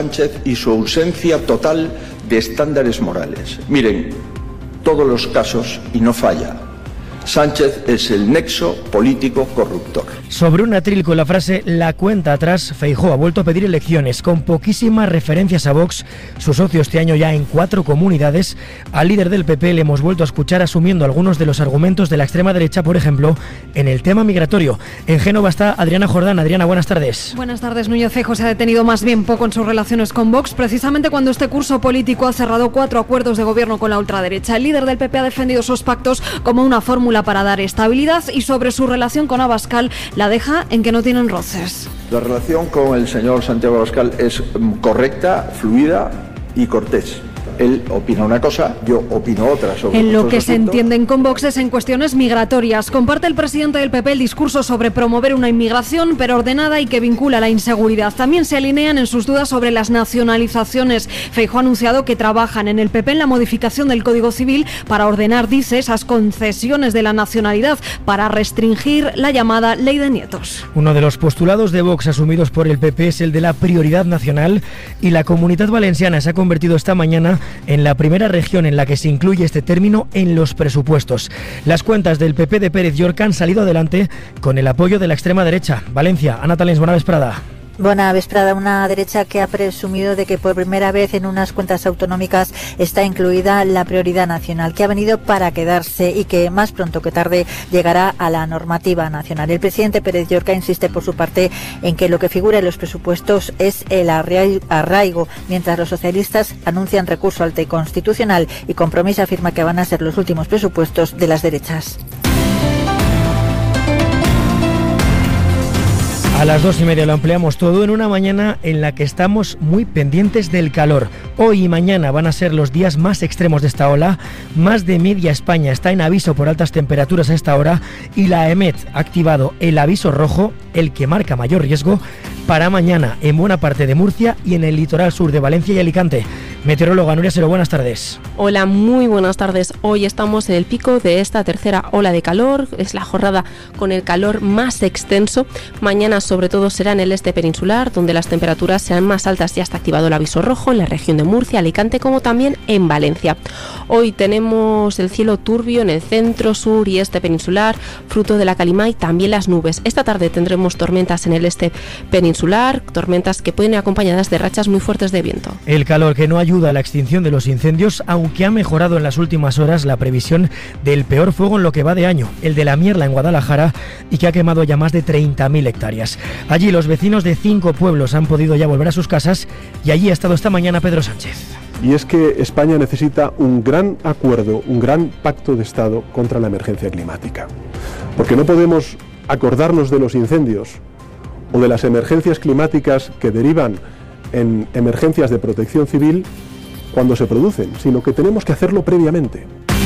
Sánchez y su ausencia total de estándares morales. Miren, todos los casos, y no falla, Sánchez es el nexo político corruptor. Sobre un atril con la frase "la cuenta atrás", Feijóo ha vuelto a pedir elecciones con poquísimas referencias a Vox, su socio este año ya en 4 comunidades. Al líder del PP le hemos vuelto a escuchar asumiendo algunos de los argumentos de la extrema derecha, por ejemplo, en el tema migratorio. En Génova está Adriana Jordán. Adriana, buenas tardes. Buenas tardes. Núñez Feijóo se ha detenido más bien poco en sus relaciones con Vox, precisamente cuando este curso político ha cerrado 4 acuerdos de gobierno con la ultraderecha. El líder del PP ha defendido esos pactos como una fórmula para dar estabilidad, y sobre su relación con Abascal la deja en que no tienen roces. La relación con el señor Santiago Abascal es correcta, fluida y cortés. Él opina una cosa, yo opino otra sobre en lo que se entienden con Vox es en cuestiones migratorias. Comparte el presidente del PP el discurso sobre promover una inmigración, pero ordenada y que vincula la inseguridad. También se alinean en sus dudas sobre las nacionalizaciones. Feijóo ha anunciado que trabajan en el PP en la modificación del Código Civil para ordenar, dice, esas concesiones de la nacionalidad para restringir la llamada ley de nietos. Uno de los postulados de Vox asumidos por el PP es el de la prioridad nacional, y la Comunitat Valenciana se ha convertido esta mañana en la primera región en la que se incluye este término en los presupuestos. Las cuentas del PP de Pérez Llorca han salido adelante con el apoyo de la extrema derecha. Valencia, Ana Talens, buena vesprada. Buena vesprada. Una derecha que ha presumido de que por primera vez en unas cuentas autonómicas está incluida la prioridad nacional, que ha venido para quedarse y que más pronto que tarde llegará a la normativa nacional. El presidente Pérez Llorca insiste por su parte en que lo que figura en los presupuestos es el arraigo, mientras los socialistas anuncian recurso al Constitucional, y Compromís afirma que van a ser los últimos presupuestos de las derechas. A las 2:30 lo ampliamos todo en una mañana en la que estamos muy pendientes del calor. Hoy y mañana van a ser los días más extremos de esta ola. Más de media España está en aviso por altas temperaturas a esta hora, y la EMET ha activado el aviso rojo, el que marca mayor riesgo, para mañana en buena parte de Murcia y en el litoral sur de Valencia y Alicante. Meteoróloga Nuria Sero, buenas tardes. Hola, muy buenas tardes. Hoy estamos en el pico de esta tercera ola de calor. Es la jornada con el calor más extenso. Mañana sobre todo será en el este peninsular, donde las temperaturas serán más altas. Ya está activado el aviso rojo en la región de Murcia, Alicante, como también en Valencia. Hoy tenemos el cielo turbio en el centro, sur y este peninsular, fruto de la calima y también las nubes. Esta tarde tendremos tormentas en el este peninsular, tormentas que pueden ir acompañadas de rachas muy fuertes de viento. El calor que no ayuda a la extinción de los incendios, aunque ha mejorado en las últimas horas la previsión del peor fuego en lo que va de año, el de la Mierla en Guadalajara, y que ha quemado ya más de 30.000 hectáreas. Allí los vecinos de 5 pueblos han podido ya volver a sus casas, y allí ha estado esta mañana Pedro Sánchez. Y es que España necesita un gran acuerdo, un gran pacto de Estado contra la emergencia climática. Porque no podemos acordarnos de los incendios o de las emergencias climáticas que derivan en emergencias de protección civil cuando se producen, sino que tenemos que hacerlo previamente.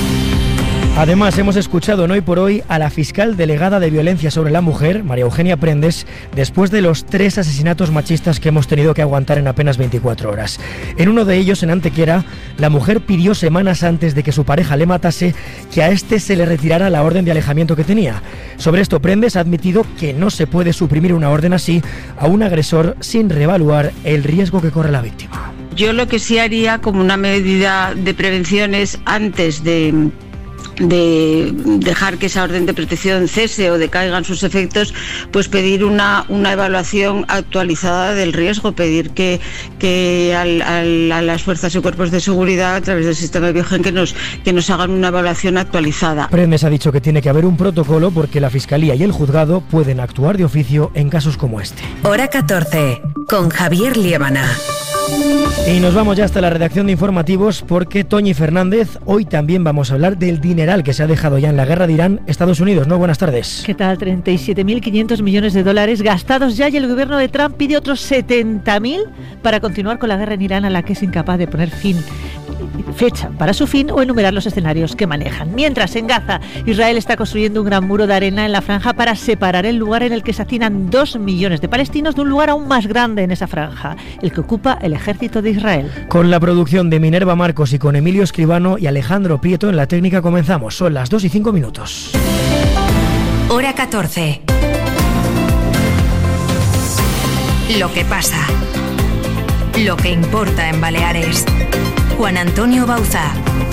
Además, hemos escuchado en Hoy por Hoy a la fiscal delegada de Violencia sobre la Mujer, María Eugenia Prendes, después de los 3 asesinatos machistas que hemos tenido que aguantar en apenas 24 horas. En uno de ellos, en Antequera, la mujer pidió semanas antes de que su pareja le matase que a este se le retirara la orden de alejamiento que tenía. Sobre esto, Prendes ha admitido que no se puede suprimir una orden así a un agresor sin reevaluar el riesgo que corre la víctima. Yo lo que sí haría como una medida de prevención es, antes de dejar que esa orden de protección cese o decaigan sus efectos, pues pedir una evaluación actualizada del riesgo, pedir que a las fuerzas y cuerpos de seguridad, a través del sistema de Biogen, que nos hagan una evaluación actualizada. Prendes ha dicho que tiene que haber un protocolo porque la Fiscalía y el Juzgado pueden actuar de oficio en casos como este. Hora 14, con Javier Liébana. Y nos vamos ya hasta la redacción de informativos, porque Toñi Fernández, hoy también vamos a hablar del dineral que se ha dejado ya en la guerra de Irán, Estados Unidos, ¿no? Buenas tardes. ¿Qué tal? 37.500 millones de dólares gastados ya, y el gobierno de Trump pide otros 70.000 para continuar con la guerra en Irán, a la que es incapaz de poner fecha para su fin o enumerar los escenarios que manejan. Mientras, en Gaza, Israel está construyendo un gran muro de arena en la franja para separar el lugar en el que se hacinan 2 millones de palestinos de un lugar aún más grande en esa franja, el que ocupa el ejército de Israel. Con la producción de Minerva Marcos y con Emilio Escribano y Alejandro Prieto en la técnica comenzamos. Son las 2:05. Hora 14. Lo que pasa. lo que importa en Baleares. Juan Antonio Bauzá.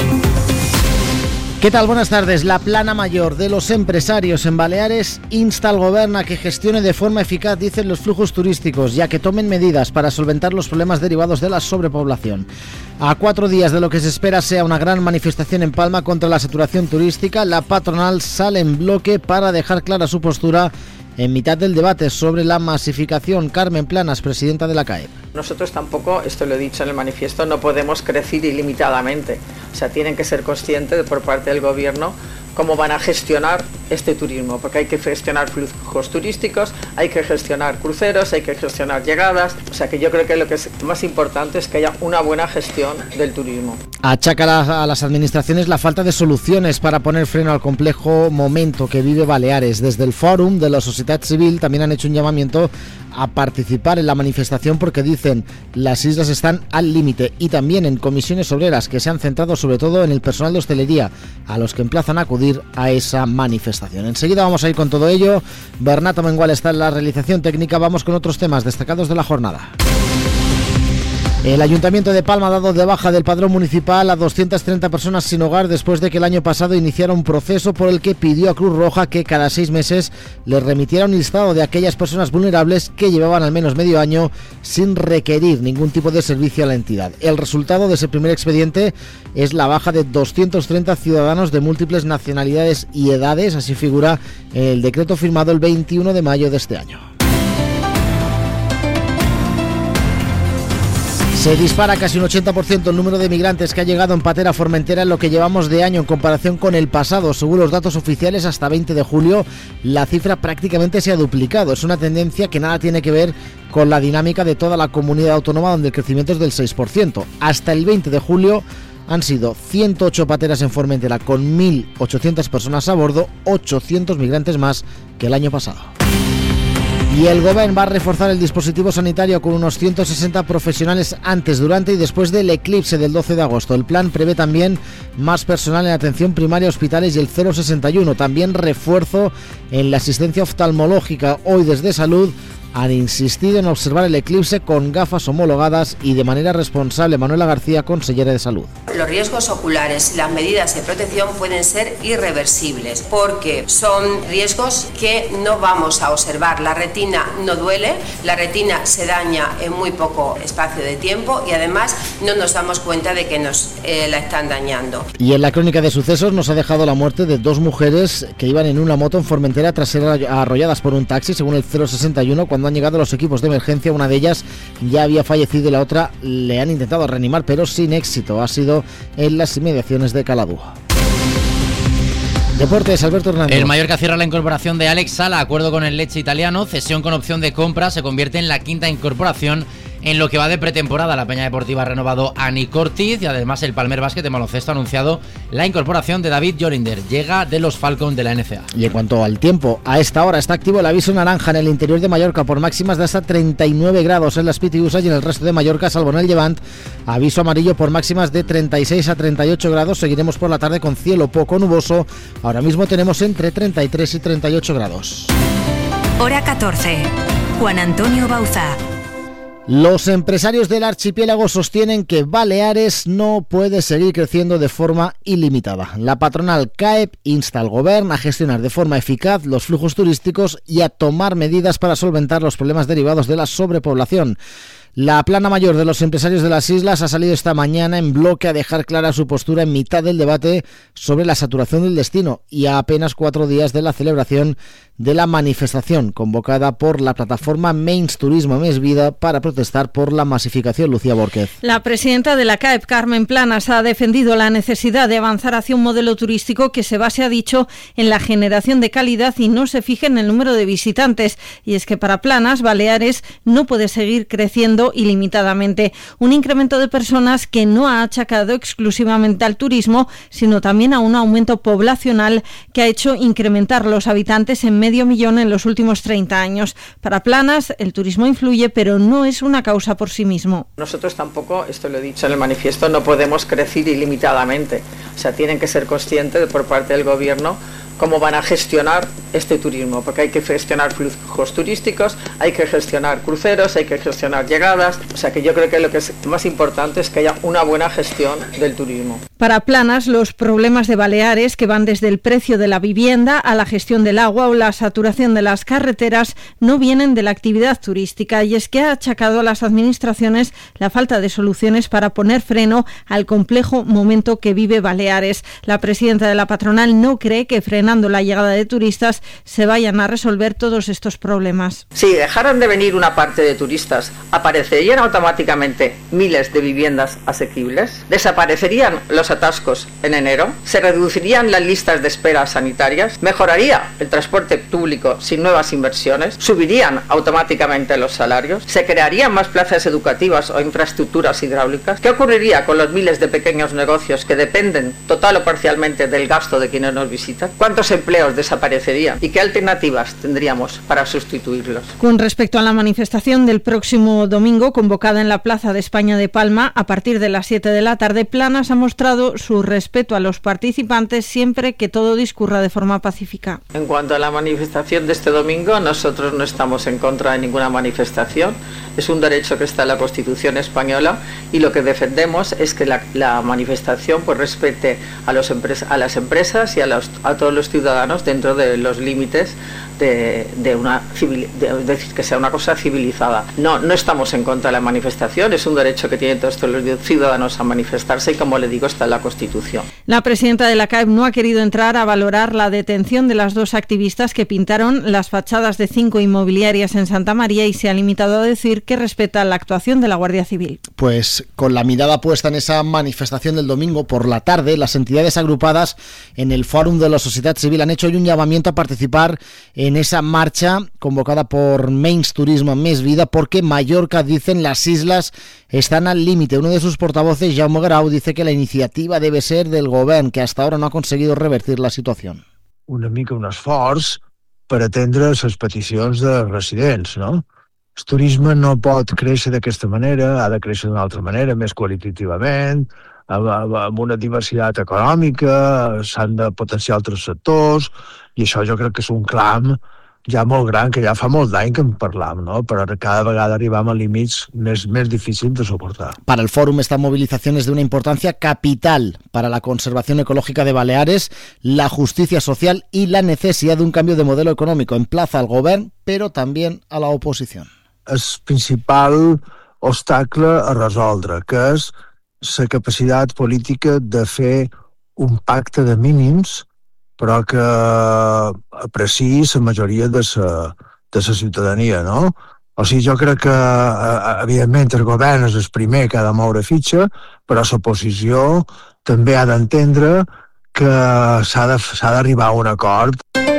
¿Qué tal? Buenas tardes. La plana mayor de los empresarios en Baleares insta al Gobierno a que gestione de forma eficaz, dicen, los flujos turísticos, ya que tomen medidas para solventar los problemas derivados de la sobrepoblación. A 4 días de lo que se espera sea una gran manifestación en Palma contra la saturación turística, la patronal sale en bloque para dejar clara su postura en mitad del debate sobre la masificación. Carmen Planas, presidenta de la CAEP. Nosotros tampoco, esto lo he dicho en el manifiesto, no podemos crecer ilimitadamente. O sea, tienen que ser conscientes por parte del Gobierno cómo van a gestionar este turismo, porque hay que gestionar flujos turísticos, hay que gestionar cruceros, hay que gestionar llegadas. O sea, que yo creo que lo que es más importante es que haya una buena gestión del turismo. Achaca a las administraciones la falta de soluciones para poner freno al complejo momento que vive Baleares. Desde el Fòrum de la Societat Civil también han hecho un llamamiento a participar en la manifestación porque dicen las islas están al límite, y también en comisiones obreras que se han centrado sobre todo en el personal de hostelería, a los que emplazan a acudir a esa manifestación. Enseguida vamos a ir con todo ello. Bernat Amengual está en la realización técnica. Vamos con otros temas destacados de la jornada. El Ayuntamiento de Palma ha dado de baja del padrón municipal a 230 personas sin hogar después de que el año pasado iniciara un proceso por el que pidió a Cruz Roja que cada 6 meses le remitiera un listado de aquellas personas vulnerables que llevaban al menos medio año sin requerir ningún tipo de servicio a la entidad. El resultado de ese primer expediente es la baja de 230 ciudadanos de múltiples nacionalidades y edades, así figura en el decreto firmado el 21 de mayo de este año. Se dispara casi un 80% el número de migrantes que ha llegado en patera a Formentera en lo que llevamos de año en comparación con el pasado. Según los datos oficiales, hasta 20 de julio la cifra prácticamente se ha duplicado. Es una tendencia que nada tiene que ver con la dinámica de toda la comunidad autónoma, donde el crecimiento es del 6%. Hasta el 20 de julio han sido 108 pateras en Formentera con 1.800 personas a bordo, 800 migrantes más que el año pasado. Y el Gobierno va a reforzar el dispositivo sanitario con unos 160 profesionales antes, durante y después del eclipse del 12 de agosto. El plan prevé también más personal en atención primaria, hospitales y el 061. También refuerzo en la asistencia oftalmológica. Hoy desde Salud han insistido en observar el eclipse con gafas homologadas y de manera responsable. Manuela García, consellera de Salud. Los riesgos oculares y las medidas de protección pueden ser irreversibles porque son riesgos que no vamos a observar. La retina no duele, la retina se daña en muy poco espacio de tiempo y además no nos damos cuenta de que nos la están dañando. Y en la crónica de sucesos nos ha dejado la muerte de 2 mujeres que iban en una moto en Formentera tras ser arrolladas por un taxi, según el 061. Cuando han llegado los equipos de emergencia, una de ellas ya había fallecido y la otra le han intentado reanimar, pero sin éxito. Ha sido en las inmediaciones de Caladúa. Deportes, Alberto Hernández. El Mallorca cierra la incorporación de Alex Sala, acuerdo con el Lecce italiano, cesión con opción de compra, se convierte en la 5ª incorporación en lo que va de pretemporada. La Peña Deportiva ha renovado a Nick Ortiz y además el Palmer Basket de baloncesto ha anunciado la incorporación de David Jolinder, llega de los Falcons de la NCA. Y en cuanto al tiempo, a esta hora está activo el aviso naranja en el interior de Mallorca por máximas de hasta 39 grados en las Pitiusas y en el resto de Mallorca, salvo en el Llevant, aviso amarillo por máximas de 36 a 38 grados. Seguiremos por la tarde con cielo poco nuboso. Ahora mismo tenemos entre 33 y 38 grados. Hora 14. Juan Antonio Bauzá. Los empresarios del archipiélago sostienen que Baleares no puede seguir creciendo de forma ilimitada. La patronal CAEP insta al Gobierno a gestionar de forma eficaz los flujos turísticos y a tomar medidas para solventar los problemas derivados de la sobrepoblación. La plana mayor de los empresarios de las islas ha salido esta mañana en bloque a dejar clara su postura en mitad del debate sobre la saturación del destino y a apenas 4 días de la celebración de la manifestación convocada por la plataforma Menys Turismo Més Vida para protestar por la masificación. Lucía Bórquez. La presidenta de la CAEP, Carmen Planas, ha defendido la necesidad de avanzar hacia un modelo turístico que se base, ha dicho, en la generación de calidad y no se fije en el número de visitantes. Y es que para Planas, Baleares no puede seguir creciendo ilimitadamente. Un incremento de personas que no ha achacado exclusivamente al turismo, sino también a un aumento poblacional que ha hecho incrementar los habitantes en 500.000 en los últimos 30 años. Para Planas, el turismo influye, pero no es una causa por sí mismo. Nosotros tampoco, esto lo he dicho en el manifiesto, no podemos crecer ilimitadamente. O sea, tienen que ser conscientes por parte del Gobierno cómo van a gestionar este turismo, porque hay que gestionar flujos turísticos, hay que gestionar cruceros, hay que gestionar llegadas, o sea que yo creo que lo que es más importante es que haya una buena gestión del turismo. Para Planas, los problemas de Baleares, que van desde el precio de la vivienda a la gestión del agua o la saturación de las carreteras, no vienen de la actividad turística, y es que ha achacado a las administraciones la falta de soluciones para poner freno al complejo momento que vive Baleares. La presidenta de la patronal no cree que frenando la llegada de turistas se vayan a resolver todos estos problemas. Si dejaran de venir una parte de turistas, aparecerían automáticamente miles de viviendas asequibles, desaparecerían los atascos en enero, se reducirían las listas de espera sanitarias, mejoraría el transporte público sin nuevas inversiones, subirían automáticamente los salarios, se crearían más plazas educativas o infraestructuras hidráulicas. ¿Qué ocurriría con los miles de pequeños negocios que dependen total o parcialmente del gasto de quienes nos visitan? ¿Cuántos empleos desaparecerían? ¿Y qué alternativas tendríamos para sustituirlos? Con respecto a la manifestación del próximo domingo, convocada en la Plaza de España de Palma a partir de las 7 de la tarde, Planas ha mostrado su respeto a los participantes siempre que todo discurra de forma pacífica. En cuanto a la manifestación de este domingo, nosotros no estamos en contra de ninguna manifestación. Es un derecho que está en la Constitución española y lo que defendemos es que la manifestación pues respete a las empresas y a todos los ciudadanos dentro de los límites de decir que sea una cosa civilizada. No estamos en contra de la manifestación, es un derecho que tienen todos los ciudadanos a manifestarse y, como le digo, está en la Constitución. La presidenta de la CAEP no ha querido entrar a valorar la detención de las dos activistas que pintaron las fachadas de 5 inmobiliarias en Santa María y se ha limitado a decir que respeta la actuación de la Guardia Civil. Pues con la mirada puesta en esa manifestación del domingo por la tarde, las entidades agrupadas en el Fòrum de la Societat Civil han hecho hoy un llamamiento a participar en esa marcha convocada por Menys Turisme, Més Vida, porque Mallorca, dicen, las islas están al límite. Uno de sus portavoces, Jaume Grau, dice que la iniciativa debe ser del govern, que hasta ahora no ha conseguido revertir la situación. Una mica un esforç per atendre les peticions de residents, no? El turisme no pot créixer d'aquesta manera, ha de créixer d'una altra manera, més qualitativament, amb una diversitat econòmica, s'han de potenciar altres sectors, i això jo crec que és un clam ja molt gran, que ja fa molt d'any que en parlam, ¿no? Però cada vegada arribam a límits més difícils de soportar. Para el Fòrum, esta movilización es de una importancia capital para la conservación ecológica de Baleares, la justicia social y la necesidad de un cambio de modelo económico. Emplaza al govern, pero también a la oposición. El principal obstacle a resoldre, que és la capacitat política de fer un pacte de mínims, però que apreciï la majoria de la ciutadania, no? O sigui, jo crec que, evidentment, el govern és el primer que ha de moure fitxa, però l'oposició també ha d'entendre que s'ha d'arribar a un acord.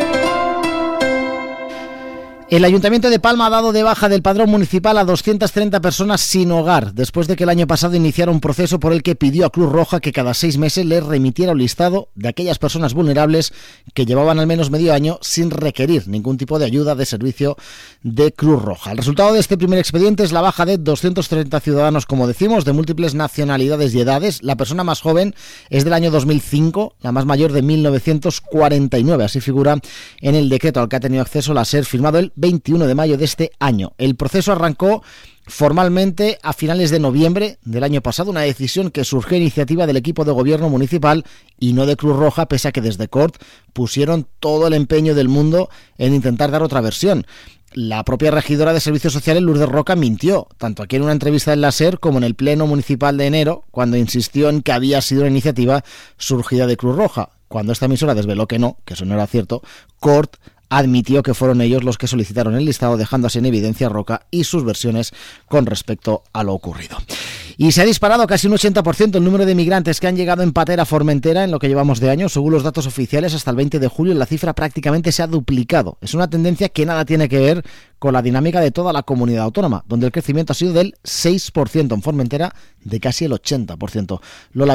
El Ayuntamiento de Palma ha dado de baja del padrón municipal a 230 personas sin hogar, después de que el año pasado iniciara un proceso por el que pidió a Cruz Roja que cada 6 meses le remitiera un listado de aquellas personas vulnerables que llevaban al menos medio año sin requerir ningún tipo de ayuda de servicio de Cruz Roja. El resultado de este primer expediente es la baja de 230 ciudadanos, como decimos, de múltiples nacionalidades y edades. La persona más joven es del año 2005, la más mayor de 1949, así figura en el decreto al que ha tenido acceso la SER, firmado el 21 de mayo de este año. El proceso arrancó formalmente a finales de noviembre del año pasado, una decisión que surgió a iniciativa del equipo de gobierno municipal y no de Cruz Roja, pese a que desde CORT pusieron todo el empeño del mundo en intentar dar otra versión. La propia regidora de Servicios Sociales, Lourdes Roca, mintió, tanto aquí en una entrevista en la SER como en el Pleno Municipal de enero, cuando insistió en que había sido una iniciativa surgida de Cruz Roja. Cuando esta emisora desveló que eso no era cierto, CORT admitió que fueron ellos los que solicitaron el listado, dejando así en evidencia a Roca y sus versiones con respecto a lo ocurrido. Y se ha disparado casi un 80% el número de migrantes que han llegado en patera a Formentera en lo que llevamos de año. Según los datos oficiales, hasta el 20 de julio la cifra prácticamente se ha duplicado. Es una tendencia que nada tiene que ver con la dinámica de toda la comunidad autónoma, donde el crecimiento ha sido del 6%, en Formentera de casi el 80%. Lola Vera.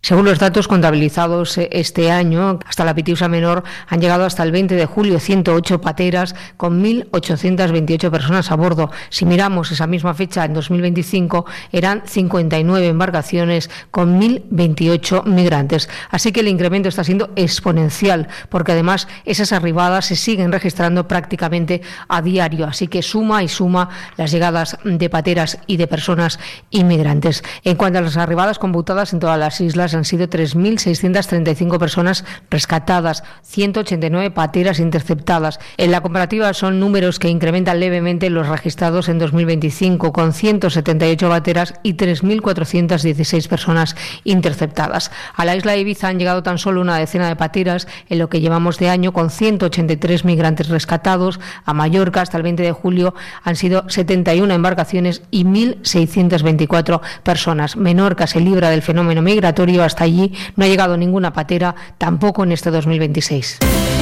Según los datos contabilizados este año, hasta la Pitiusa Menor han llegado hasta el 20 de julio 108 pateras con 1.828 personas a bordo. Si miramos esa misma fecha en 2025, eran 59 embarcaciones con 1.028 migrantes. Así que el incremento está siendo exponencial, porque además esas arribadas se siguen registrando prácticamente a diario. Así que suma y suma las llegadas de pateras y de personas inmigrantes. En cuanto a las arribadas computadas en todas las islas, han sido 3.635 personas rescatadas, 189 pateras interceptadas. En la comparativa son números que incrementan levemente los registrados en 2025, con 178 pateras y 3.416 personas interceptadas. A la isla de Ibiza han llegado tan solo una decena de pateras en lo que llevamos de año, con 183 migrantes rescatados. A Mallorca, hasta el 20 de julio, han sido 71 embarcaciones y 1.624 personas. Menorca se libra del fenómeno migratorio. Hasta allí no ha llegado ninguna patera, tampoco en este 2026.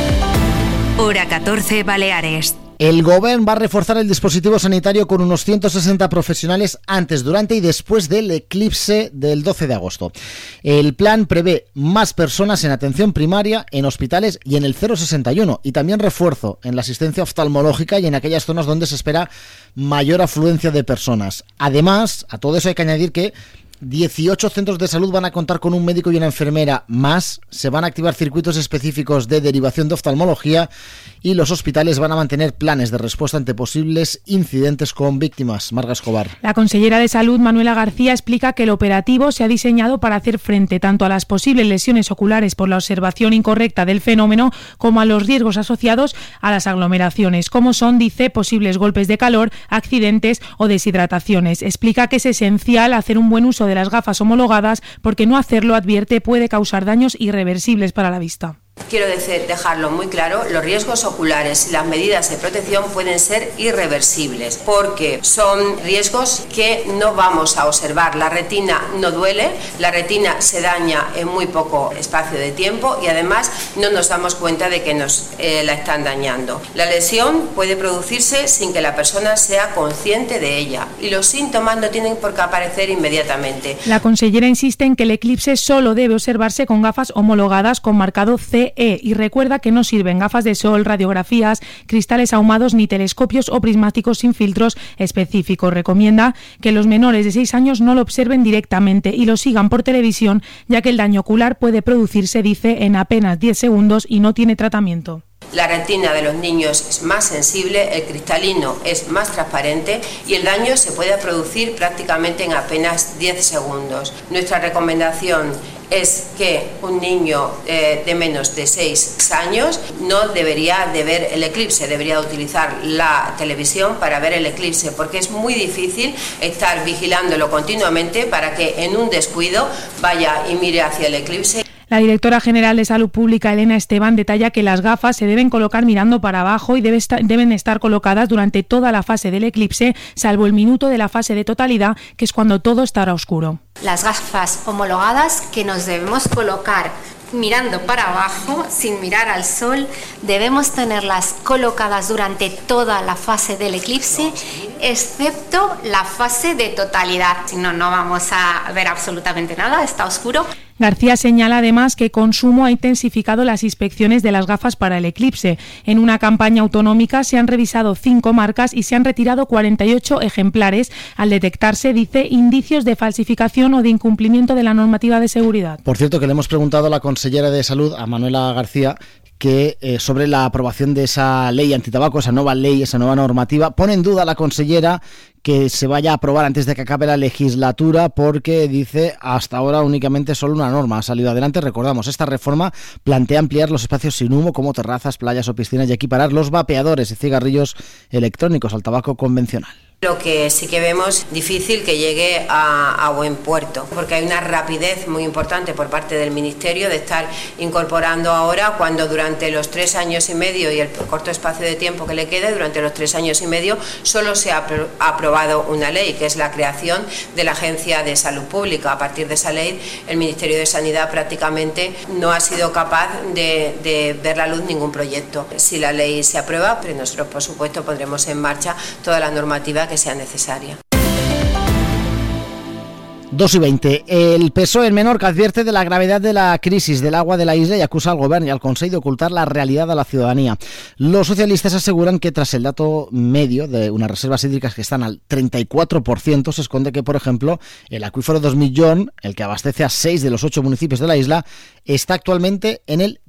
Hora 14, Baleares. El Govern va a reforzar el dispositivo sanitario con unos 160 profesionales antes, durante y después del eclipse del 12 de agosto. El plan prevé más personas en atención primaria, en hospitales y en el 061, y también refuerzo en la asistencia oftalmológica y en aquellas zonas donde se espera mayor afluencia de personas. Además, a todo eso hay que añadir que 18 centros de salud van a contar con un médico y una enfermera más, se van a activar circuitos específicos de derivación de oftalmología y los hospitales van a mantener planes de respuesta ante posibles incidentes con víctimas. Marga Escobar. La consellera de Salud, Manuela García, explica que el operativo se ha diseñado para hacer frente tanto a las posibles lesiones oculares por la observación incorrecta del fenómeno como a los riesgos asociados a las aglomeraciones, como son, dice, posibles golpes de calor, accidentes o deshidrataciones. Explica que es esencial hacer un buen uso de las gafas homologadas porque no hacerlo, advierte, puede causar daños irreversibles para la vista. Quiero dejarlo muy claro, los riesgos oculares y las medidas de protección pueden ser irreversibles porque son riesgos que no vamos a observar. La retina no duele, la retina se daña en muy poco espacio de tiempo y además no nos damos cuenta de que nos la están dañando. La lesión puede producirse sin que la persona sea consciente de ella y los síntomas no tienen por qué aparecer inmediatamente. La consellera insiste en que el eclipse solo debe observarse con gafas homologadas con marcado CE y recuerda que no sirven gafas de sol, radiografías, cristales ahumados ni telescopios o prismáticos sin filtros específicos. Recomienda que los menores de 6 años no lo observen directamente y lo sigan por televisión, ya que el daño ocular puede producirse, dice, en apenas 10 segundos y no tiene tratamiento. La retina de los niños es más sensible, el cristalino es más transparente y el daño se puede producir prácticamente en apenas 10 segundos. Nuestra recomendación es que un niño de menos de 6 años no debería de ver el eclipse, debería utilizar la televisión para ver el eclipse, porque es muy difícil estar vigilándolo continuamente para que en un descuido vaya y mire hacia el eclipse. La directora general de Salud Pública, Elena Esteban, detalla que las gafas se deben colocar mirando para abajo y deben estar colocadas durante toda la fase del eclipse, salvo el minuto de la fase de totalidad, que es cuando todo estará oscuro. Las gafas homologadas que nos debemos colocar mirando para abajo, sin mirar al sol, debemos tenerlas colocadas durante toda la fase del eclipse, excepto la fase de totalidad. Si no, no vamos a ver absolutamente nada, está oscuro. García señala además que Consumo ha intensificado las inspecciones de las gafas para el eclipse. En una campaña autonómica se han revisado 5 marcas y se han retirado 48 ejemplares al detectarse, dice, indicios de falsificación o de incumplimiento de la normativa de seguridad. Por cierto, que le hemos preguntado a la consellera de Salud, a Manuela García, que sobre la aprobación de esa ley antitabaco, esa nueva ley, esa nueva normativa. Pone en duda la consellera que se vaya a aprobar antes de que acabe la legislatura porque, dice, hasta ahora únicamente solo una norma ha salido adelante. Recordamos, esta reforma plantea ampliar los espacios sin humo como terrazas, playas o piscinas y equiparar los vapeadores y cigarrillos electrónicos al tabaco convencional. Lo que sí que vemos difícil que llegue a buen puerto, porque hay una rapidez muy importante por parte del Ministerio de estar incorporando ahora, cuando durante los 3 años y medio y el corto espacio de tiempo que le quede, durante los 3 años y medio solo se ha aprobado una ley, que es la creación de la Agencia de Salud Pública. A partir de esa ley, el Ministerio de Sanidad prácticamente no ha sido capaz de ver la luz ningún proyecto. Si la ley se aprueba, pero nosotros por supuesto pondremos en marcha toda la normativa que sea necesaria. 2:20. El PSOE en Menorca advierte de la gravedad de la crisis del agua de la isla y acusa al Gobierno y al Consell de ocultar la realidad a la ciudadanía. Los socialistas aseguran que tras el dato medio de unas reservas hídricas que están al 34%, se esconde que, por ejemplo, el acuífero 2 Millón, el que abastece a 6 de los 8 municipios de la isla, está actualmente en el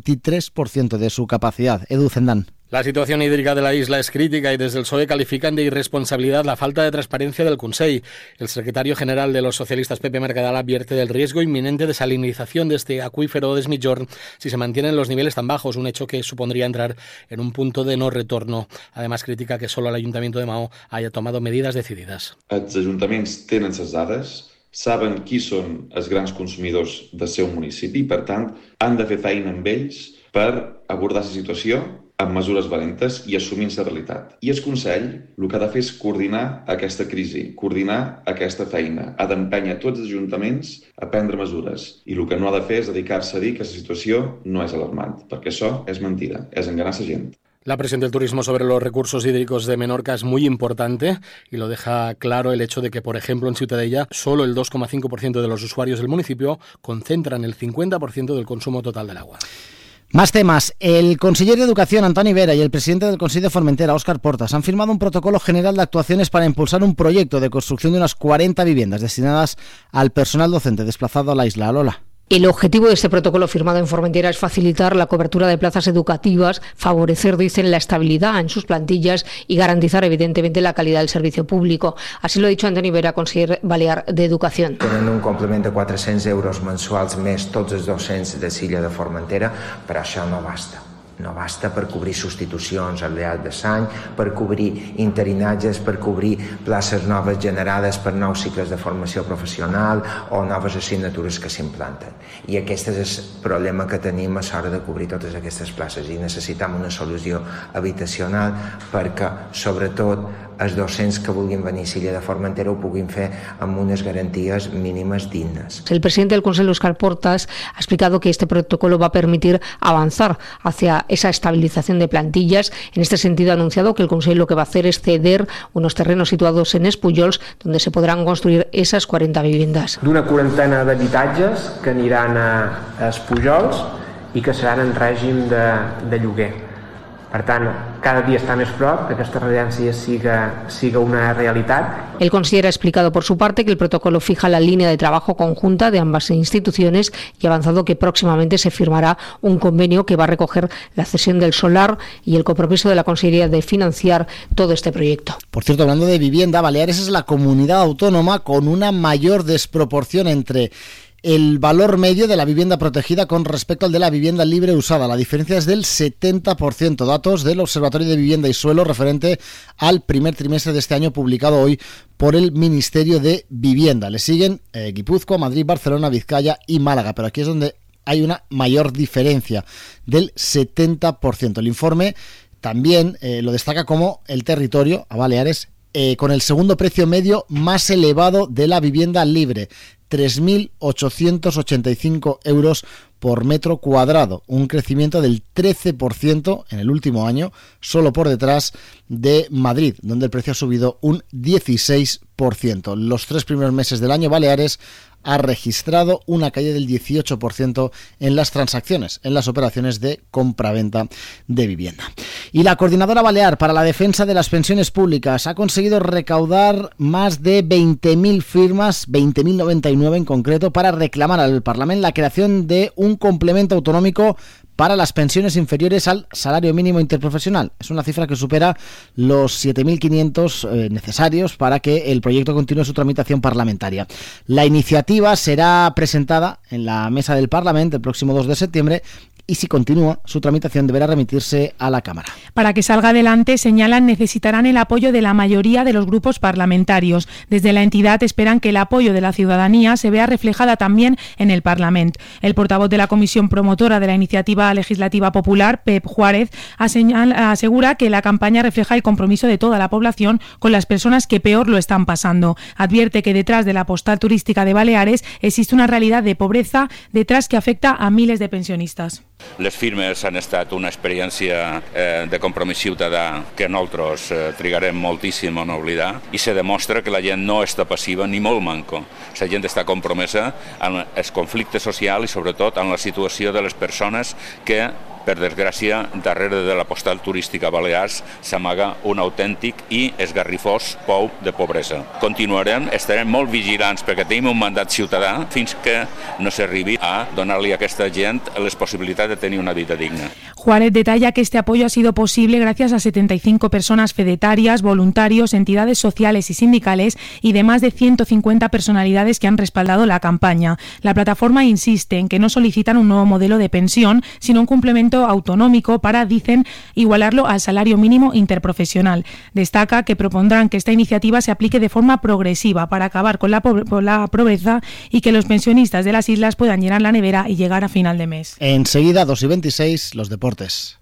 23% de su capacidad. Edu Zendán. La situación hídrica de la isla es crítica y desde el PSOE califican de irresponsabilidad la falta de transparencia del Consell. El secretario general de los socialistas, Pepe Mercadal, advierte del riesgo inminente de salinización de este acuífero de Migjorn si se mantienen los niveles tan bajos, un hecho que supondría entrar en un punto de no retorno. Además, critica que solo el Ayuntamiento de Maó haya tomado medidas decidides. Els ajuntaments tenen les dades, saben qui són els grans consumidors del seu municipi i, per tant, han de fer feina amb ells per abordar la situació amb mesures valentes i assumint la realitat. I el Consell el que ha de fer és coordinar aquesta crisi, coordinar aquesta feina. Ha d'empènyer tots els ajuntaments a prendre mesures. I el que no ha de fer és dedicar-se a dir que la situació no és alarmant, perquè això és mentida, és enganar la gent. La presión del turismo sobre los recursos hídricos de Menorca es muy importante y lo deja claro el hecho de que, por ejemplo, en Ciutadella solo el 2,5% de los usuarios del municipio concentran el 50% del consumo total del agua. Más temas. El conseller de Educación, Antoni Vera, y el presidente del Consell de Formentera, Óscar Portas, han firmado un protocolo general de actuaciones para impulsar un proyecto de construcción de unas 40 viviendas destinadas al personal docente desplazado a la isla. Lola. El objetivo de este protocolo firmado en Formentera es facilitar la cobertura de plazas educativas, favorecer, dicen, la estabilidad en sus plantillas y garantizar, evidentemente, la calidad del servicio público. Así lo ha dicho Antoni Vera, conseller balear de Educación. Tenen un complement de 400 euros mensuals més tots els docents de l'illa de Formentera, però això no basta. No basta per cobrir substitucions al llarg de l'any, per cobrir interinatges, per cobrir places noves generades per nous cicles de formació professional o noves assignatures que s'implanten. I aquest és el problema que tenim a l'hora de cobrir totes aquestes places i necessitem una solució habitacional perquè, sobretot, els docents que vulguin venir a l'illa de Formentera ho puguin fer amb unes garanties mínimes dignes. El presidente del Consejo, Óscar Portas, ha explicado que este protocolo va a permitir avanzar hacia esa estabilización de plantillas. En este sentido, ha anunciado que el Consejo lo que va a hacer es ceder unos terrenos situados en Espullols, donde se podrán construir esas 40 viviendas. D'una quarantena d'habitatges que aniran a Espullols i que seran en règim de lloguer. Per tant, cada dia està més prop que aquesta residència siga una realidad. El conseller ha explicado por su parte que el protocolo fija la línea de trabajo conjunta de ambas instituciones y ha avanzado que próximamente se firmará un convenio que va a recoger la cesión del solar y el compromiso de la Consellería de financiar todo este proyecto. Por cierto, hablando de vivienda, Baleares es la comunidad autónoma con una mayor desproporción entre el valor medio de la vivienda protegida con respecto al de la vivienda libre usada. La diferencia es del 70%. Datos del Observatorio de Vivienda y Suelo referente al primer trimestre de este año, publicado hoy por el Ministerio de Vivienda. Le siguen Guipúzcoa, Madrid, Barcelona, Vizcaya y Málaga, pero aquí es donde hay una mayor diferencia del 70%. El informe también lo destaca como el territorio, a Baleares, con el segundo precio medio más elevado de la vivienda libre, 3.885 euros por metro cuadrado, un crecimiento del 13% en el último año, solo por detrás de Madrid, donde el precio ha subido un 16%. Los 3 primeros meses del año, Baleares ha registrado una caída del 18% en las transacciones, en las operaciones de compraventa de vivienda. Y la Coordinadora Balear para la Defensa de las Pensiones Públicas ha conseguido recaudar más de 20.000 firmas, 20.099 en concreto, para reclamar al Parlamento la creación de un complemento autonómico para las pensiones inferiores al salario mínimo interprofesional. Es una cifra que supera los 7.500 necesarios para que el proyecto continúe su tramitación parlamentaria. La iniciativa será presentada en la mesa del Parlamento el próximo 2 de septiembre y si continúa su tramitación deberá remitirse a la Cámara. Para que salga adelante, señalan, necesitarán el apoyo de la mayoría de los grupos parlamentarios. Desde la entidad esperan que el apoyo de la ciudadanía se vea reflejada también en el Parlamento. El portavoz de la comisión promotora de la iniciativa legislativa popular, Pep Juárez, asegura que la campaña refleja el compromiso de toda la población con las personas que peor lo están pasando. Advierte que detrás de la postal turística de Baleares existe una realidad de pobreza detrás que afecta a miles de pensionistas. Les firmes han estat una experiència de compromís ciutadà que nosaltres trigarem moltíssim a no oblidar, i se demostra que la gent no està passiva ni molt manco. La gent està compromesa en el conflicte social i sobretot en la situació de les persones que, per desgràcia, darrere de la postal turística Balears s'amaga un autèntic i esgarrifós pou de pobresa. Continuarem, estarem molt vigilants perquè tenim un mandat ciutadà fins que no s'arribi a donar-li a aquesta gent les possibilitats de tener una vida digna. Juárez detalla que este apoyo ha sido posible gracias a 75 personas fedetarias, voluntarios, entidades sociales y sindicales y de más de 150 personalidades que han respaldado la campaña. La plataforma insiste en que no solicitan un nuevo modelo de pensión, sino un complemento autonómico para, dicen, igualarlo al salario mínimo interprofesional. Destaca que propondrán que esta iniciativa se aplique de forma progresiva para acabar con la pobreza y que los pensionistas de las islas puedan llenar la nevera y llegar a final de mes. Enseguida, 2:26, los deportes.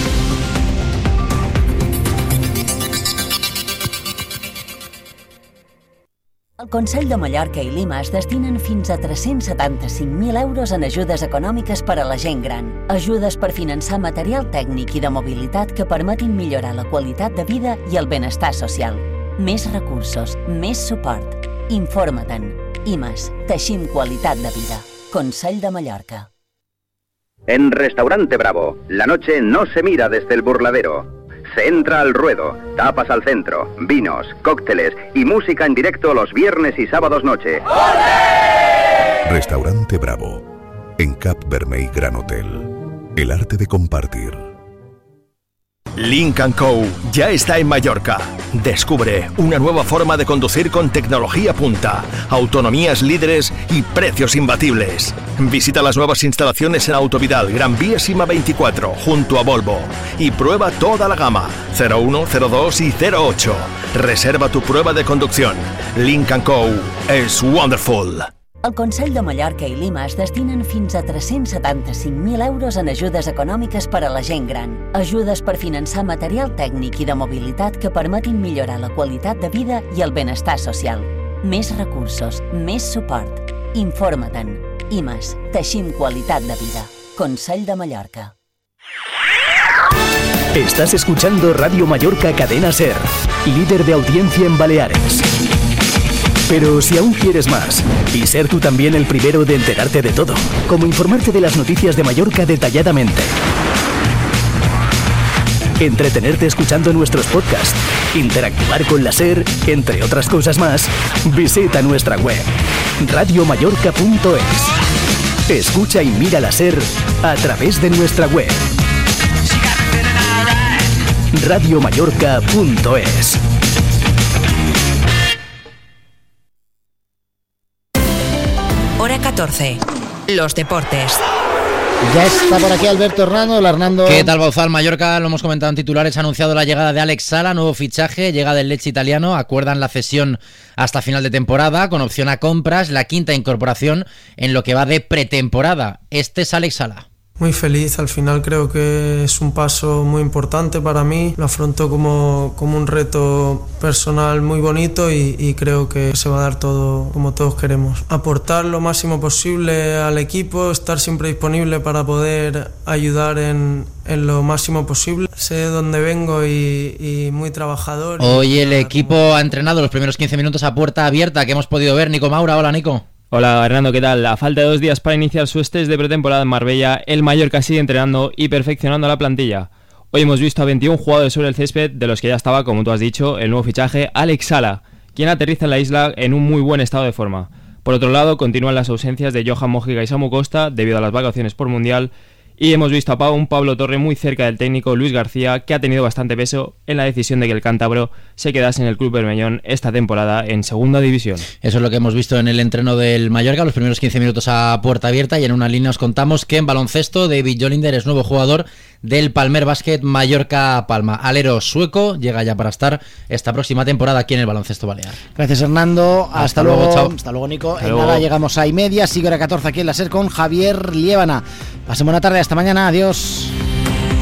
El Consell de Mallorca i Lima es destinen fins a 375.000 euros en ajudes econòmiques per a la gent gran. Ajudes per finançar material tècnic i de mobilitat que permetin millorar la qualitat de vida i el benestar social. Més recursos, més suport. Informa-te'n. IMAS. Teixim qualitat de vida. Consell de Mallorca. En Restaurante Bravo, la noche no se mira desde el burladero. Se entra al ruedo, tapas al centro, vinos, cócteles y música en directo los viernes y sábados noche. ¡Olé! Restaurante Bravo, en Cap Vermell Gran Hotel. El arte de compartir. Lynk & Co. ya está en Mallorca. Descubre una nueva forma de conducir con tecnología punta, autonomías líderes y precios imbatibles. Visita las nuevas instalaciones en Autovidal, Gran Vía Sima 24, junto a Volvo. Y prueba toda la gama, 01, 02 y 08. Reserva tu prueba de conducción. Lynk & Co. es wonderful. El Consell de Mallorca i Lima es destinen fins a 375.000 euros en ajudes econòmiques per a la gent gran. Ajudes per finançar material tècnic i de mobilitat que permetin millorar la qualitat de vida i el benestar social. Més recursos, més suport. Informa-te'n. IMAS. Teixim qualitat de vida. Consell de Mallorca. Estás escuchando Radio Mallorca Cadena SER, líder de audiencia en Baleares. Pero si aún quieres más, y ser tú también el primero de enterarte de todo, como informarte de las noticias de Mallorca detalladamente, entretenerte escuchando nuestros podcasts, interactuar con la SER, entre otras cosas más, visita nuestra web, radiomallorca.es. Escucha y mira la SER a través de nuestra web, radiomallorca.es. Hora 14. Los deportes. Ya está por aquí Alberto Hernando. Hola, Hernando. ¿Qué tal, Bauzal? Mallorca, lo hemos comentado en titulares, ha anunciado la llegada de Alex Sala, nuevo fichaje, llega del Lecce italiano, acuerdan la cesión hasta final de temporada, con opción a compras, la quinta incorporación en lo que va de pretemporada. Este es Alex Sala. Muy feliz, al final creo que es un paso muy importante para mí, lo afronto como un reto personal muy bonito y creo que se va a dar todo como todos queremos. Aportar lo máximo posible al equipo, estar siempre disponible para poder ayudar en lo máximo posible. Sé de dónde vengo y muy trabajador. Hoy el equipo ha entrenado los primeros 15 minutos a puerta abierta que hemos podido ver. Nico Maura, hola Nico. Hola Hernando, ¿qué tal? A falta de 2 días para iniciar sus test de pretemporada en Marbella, el Mallorca sigue entrenando y perfeccionando la plantilla. Hoy hemos visto a 21 jugadores sobre el césped, de los que ya estaba, como tú has dicho, el nuevo fichaje Alex Sala, quien aterriza en la isla en un muy buen estado de forma. Por otro lado, continúan las ausencias de Johan Mojica y Samu Costa debido a las vacaciones por Mundial, y hemos visto a un Pablo Torre muy cerca del técnico Luis García, que ha tenido bastante peso en la decisión de que el cántabro se quedase en el club bermellón esta temporada en segunda división. Eso es lo que hemos visto en el entreno del Mallorca, los primeros 15 minutos a puerta abierta, y en una línea os contamos que en baloncesto David Jolinder es nuevo jugador del Palmer Basket Mallorca Palma. Alero sueco, llega ya para estar esta próxima temporada aquí en el baloncesto balear. Gracias Hernando, hasta luego, chao. Hasta luego Nico. Hasta en luego. Nada llegamos a 1:30, sigue hora 14 aquí en la SER con Javier Liébana. Pasemos buena tarde, hasta mañana, adiós.